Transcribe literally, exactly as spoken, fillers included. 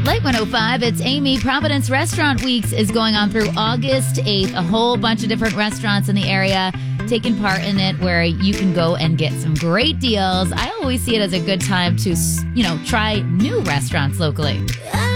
Light one oh five, it's Amy. Providence Restaurant Weeks is going on through August eighth. A whole bunch of different restaurants in the area taking part in it where you can go and get some great deals. I always see it as a good time to, you know, try new restaurants locally.